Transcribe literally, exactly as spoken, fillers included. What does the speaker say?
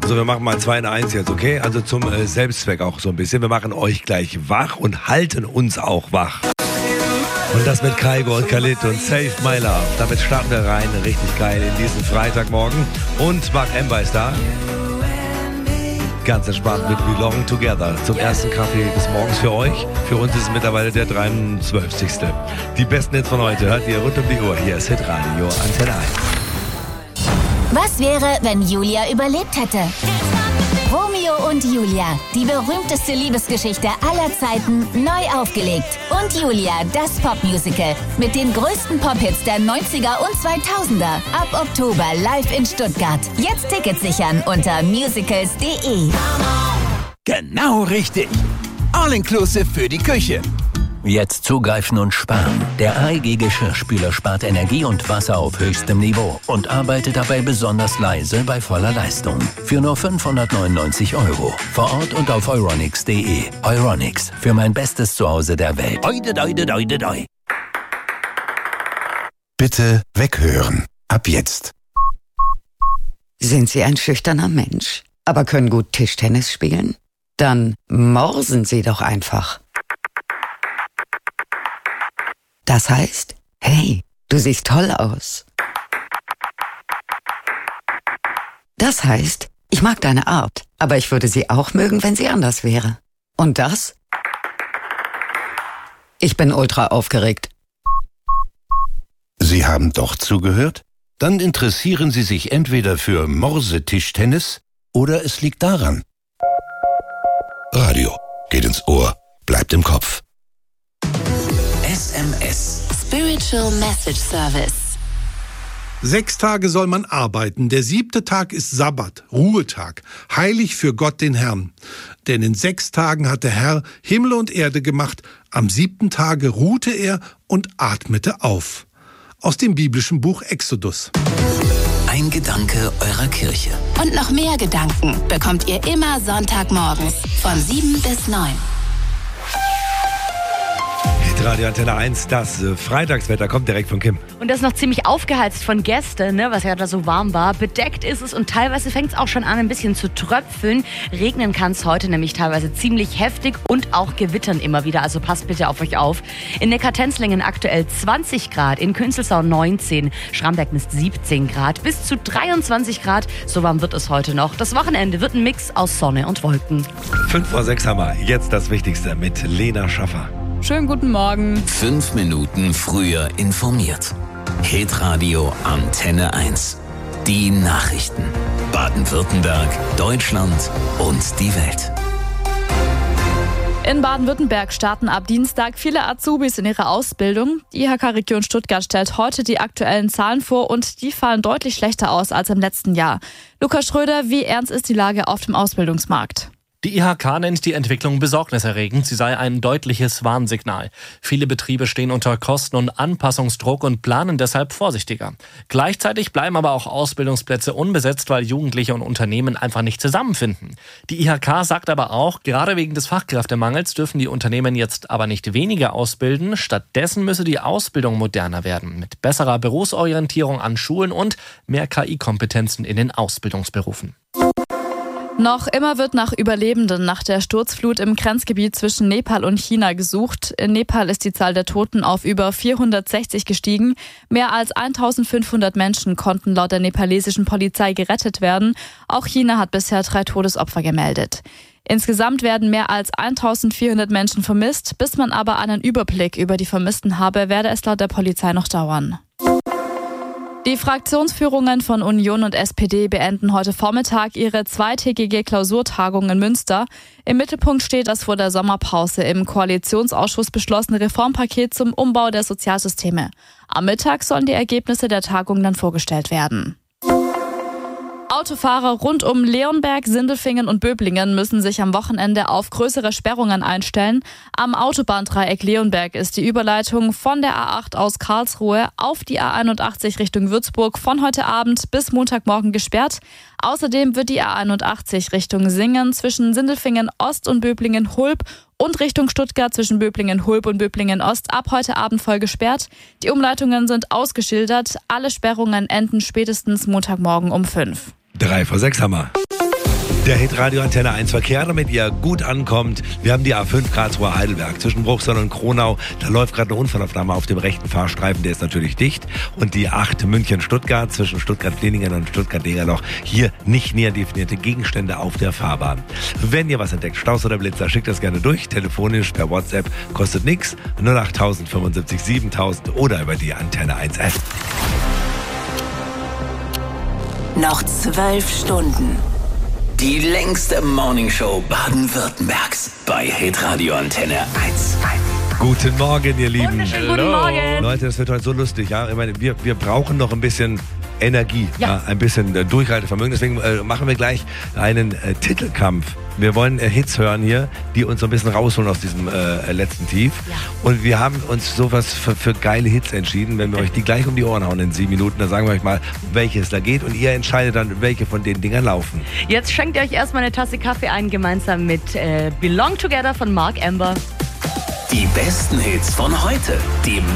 Also wir machen mal zwei in eins jetzt, okay? Also zum äh, Selbstzweck auch so ein bisschen. Wir machen euch gleich wach und halten uns auch wach. Und das mit Kygo und Khalid und Save My Love. Damit starten wir rein, richtig geil in diesen Freitagmorgen. Und Mark Ember ist da. Ganz entspannt mit Belong Together zum ersten Kaffee des Morgens für euch. Für uns ist es mittlerweile der dreiundzwanzigste Die besten Hits von heute hört ihr rund um die Uhr. Hier ist Hitradio Antenne eins. Was wäre, wenn Julia überlebt hätte? Romeo und Julia, die berühmteste Liebesgeschichte aller Zeiten, neu aufgelegt. Und Julia, das Popmusical mit den größten Pop-Hits der neunziger und zweitausender. Ab Oktober live in Stuttgart. Jetzt Tickets sichern unter musicals punkt de. Genau richtig. All-inclusive für die Küche. Jetzt zugreifen und sparen. Der A E G Geschirrspüler spart Energie und Wasser auf höchstem Niveau und arbeitet dabei besonders leise bei voller Leistung. Für nur fünfhundertneunundneunzig Euro. Vor Ort und auf euronics punkt de. Euronics, für mein bestes Zuhause der Welt. Oide, oide, oide, oide. Bitte weghören. Ab jetzt. Sind Sie ein schüchterner Mensch, aber können gut Tischtennis spielen? Dann morsen Sie doch einfach. Das heißt, hey, du siehst toll aus. Das heißt, ich mag deine Art, aber ich würde sie auch mögen, wenn sie anders wäre. Und das? Ich bin ultra aufgeregt. Sie haben doch zugehört? Dann interessieren Sie sich entweder für Morse-Tischtennis oder es liegt daran. Radio geht ins Ohr, bleibt im Kopf. S M S. Spiritual Message Service. Sechs Tage soll man arbeiten. Der siebte Tag ist Sabbat, Ruhetag, heilig für Gott den Herrn. Denn in sechs Tagen hat der Herr Himmel und Erde gemacht. Am siebten Tage ruhte er und atmete auf. Aus dem biblischen Buch Exodus. Ein Gedanke eurer Kirche. Und noch mehr Gedanken bekommt ihr immer Sonntagmorgens von sieben bis neun. Radio Antenne eins, das äh, Freitagswetter kommt direkt von Kim. Und das noch ziemlich aufgeheizt von gestern, ne, was ja da so warm war. Bedeckt ist es und teilweise fängt es auch schon an, ein bisschen zu tröpfeln. Regnen kann es heute nämlich teilweise ziemlich heftig und auch gewittern immer wieder. Also passt bitte auf euch auf. In Neckar-Tenzlingen aktuell zwanzig Grad, in Künzelsau neunzehn, Schramberg misst siebzehn Grad, bis zu dreiundzwanzig Grad. So warm wird es heute noch. Das Wochenende wird ein Mix aus Sonne und Wolken. Fünf vor sechs haben wir. Jetzt das Wichtigste mit Lena Schaffer. Schönen guten Morgen. Fünf Minuten früher informiert. Hitradio Antenne eins. Die Nachrichten. Baden-Württemberg, Deutschland und die Welt. In Baden-Württemberg starten ab Dienstag viele Azubis in ihrer Ausbildung. Die I H K-Region Stuttgart stellt heute die aktuellen Zahlen vor und die fallen deutlich schlechter aus als im letzten Jahr. Lukas Schröder, wie ernst ist die Lage auf dem Ausbildungsmarkt? Die I H K nennt die Entwicklung besorgniserregend. Sie sei ein deutliches Warnsignal. Viele Betriebe stehen unter Kosten- und Anpassungsdruck und planen deshalb vorsichtiger. Gleichzeitig bleiben aber auch Ausbildungsplätze unbesetzt, weil Jugendliche und Unternehmen einfach nicht zusammenfinden. Die I H K sagt aber auch, gerade wegen des Fachkräftemangels dürfen die Unternehmen jetzt aber nicht weniger ausbilden. Stattdessen müsse die Ausbildung moderner werden, mit besserer Berufsorientierung an Schulen und mehr K I-Kompetenzen in den Ausbildungsberufen. Noch immer wird nach Überlebenden nach der Sturzflut im Grenzgebiet zwischen Nepal und China gesucht. In Nepal ist die Zahl der Toten auf über vierhundertsechzig gestiegen. Mehr als eintausendfünfhundert Menschen konnten laut der nepalesischen Polizei gerettet werden. Auch China hat bisher drei Todesopfer gemeldet. Insgesamt werden mehr als eintausendvierhundert Menschen vermisst. Bis man aber einen Überblick über die Vermissten habe, werde es laut der Polizei noch dauern. Die Fraktionsführungen von Union und S P D beenden heute Vormittag ihre zweitägige Klausurtagung in Münster. Im Mittelpunkt steht das vor der Sommerpause im Koalitionsausschuss beschlossene Reformpaket zum Umbau der Sozialsysteme. Am Mittag sollen die Ergebnisse der Tagung dann vorgestellt werden. Autofahrer rund um Leonberg, Sindelfingen und Böblingen müssen sich am Wochenende auf größere Sperrungen einstellen. Am Autobahndreieck Leonberg ist die Überleitung von der A acht aus Karlsruhe auf die A einundachtzig Richtung Würzburg von heute Abend bis Montagmorgen gesperrt. Außerdem wird die A einundachtzig Richtung Singen zwischen Sindelfingen Ost und Böblingen Hulb und Richtung Stuttgart zwischen Böblingen Hulb und Böblingen Ost ab heute Abend voll gesperrt. Die Umleitungen sind ausgeschildert. Alle Sperrungen enden spätestens Montagmorgen um fünf. Drei vor sechs haben wir. Der Hitradio Antenne eins Verkehr, damit ihr gut ankommt. Wir haben die A fünf Karlsruhe Heidelberg zwischen Bruchsal und Kronau. Da läuft gerade eine Unfallaufnahme auf dem rechten Fahrstreifen, der ist natürlich dicht. Und die acht München-Stuttgart zwischen Stuttgart-Fleningen und Stuttgart-Degerloch. Hier nicht näher definierte Gegenstände auf der Fahrbahn. Wenn ihr was entdeckt, Staus oder Blitzer, schickt das gerne durch. Telefonisch per WhatsApp, kostet nichts. null acht null null fünfundsiebzig siebentausend oder über die Antenne eins App. Noch zwölf Stunden. Die längste Morningshow Baden-Württembergs bei Hitradio Antenne eins. Guten Morgen, ihr Lieben. Wunderschönen guten Morgen. Leute, das wird heute so lustig. Ja? Ich meine, wir, wir brauchen noch ein bisschen Energie, ja. Ja, ein bisschen äh, Durchhaltevermögen. Deswegen äh, machen wir gleich einen äh, Titelkampf. Wir wollen äh, Hits hören hier, die uns so ein bisschen rausholen aus diesem äh, letzten Tief. Ja. Und wir haben uns sowas für, für geile Hits entschieden. Wenn wir euch die gleich um die Ohren hauen in sieben Minuten, dann sagen wir euch mal, um welche es da geht. Und ihr entscheidet dann, welche von den Dingern laufen. Jetzt schenkt ihr euch erstmal eine Tasse Kaffee ein, gemeinsam mit äh, Belong Together von Mark Amber. Die besten Hits von heute. Die